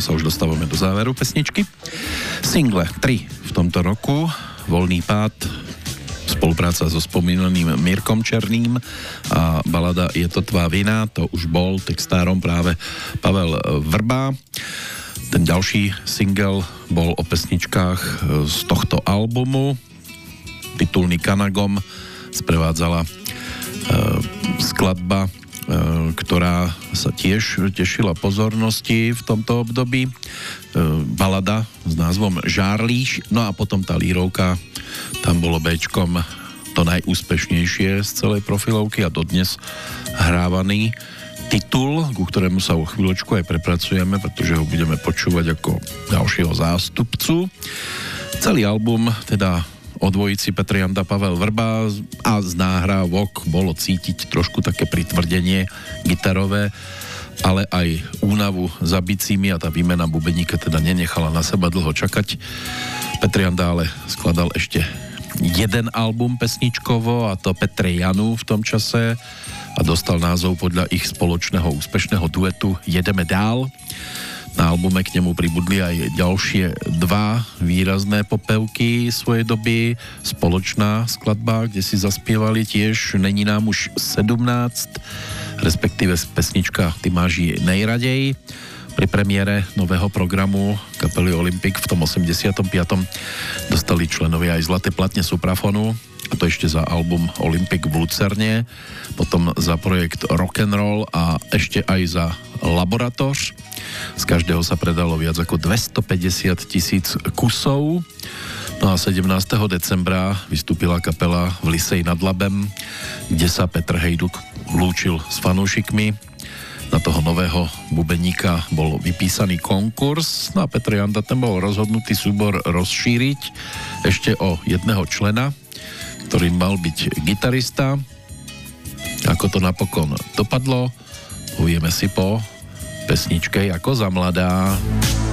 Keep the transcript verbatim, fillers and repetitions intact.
sa už dostávame do záveru pesničky. Single tri v tomto roku, Voľný pád, spolupráca so spomínaným Mirkom Černým a balada Je to tvá vina, to už bol textárom práve Pavel Vrba. Ten ďalší single bol o pesničkách z tohto albumu, titulný Kanagom, sprevádzala e, skladba, e, ktorá sa tiež tešila pozornosti v tomto období, e, balada s názvom Žárlíš, no a potom tá lírovka, tam bolo béčkom to najúspešnejšie z celej profilovky a dodnes hrávaný titul, ku ktorému sa o chvíľočku aj prepracujeme, pretože ho budeme počúvať ako ďalšieho zástupcu. Celý album, teda o dvojici Petr Janda, Pavel Vrba, a z náhrávok bolo cítiť trošku také pritvrdenie gitarové, ale aj únavu za bicími a tá výmena bubeníka teda nenechala na seba dlho čakať. Petr Janda ale skladal ešte jeden album pesničkovo, a to Petre Janu v tom čase, a dostal názov podľa ich spoločného úspešného duetu Jedeme dál. Na albume k nemu pribudli aj ďalšie dva výrazné popevky svojej doby. Spoločná skladba, kde si zaspievali tiež Není nám už sedmnáct, respektíve pesnička Ty máš ji nejradej. Pri premiére nového programu kapely Olympik v tom osemdesiatom piatom dostali členovia aj zlaté platne Suprafonu, a to ešte za album Olympik v Lucerne, potom za projekt Rock'n'Roll a ešte aj za Laboratoř. Z každého sa predalo viac ako dvestopäťdesiat tisíc kusov. No a sedemnásteho decembra vystúpila kapela v Lisej nad Labem, kde sa Petr Hejduk lúčil s fanúšikmi. Na toho nového bubeníka bol vypísaný konkurs, no a Petr Janda ten bol rozhodnutý súbor rozšíriť ešte o jedného člena, ktorým mal byť gitarista. Ako to napokon dopadlo, povieme si po pesničke Jako za mladá.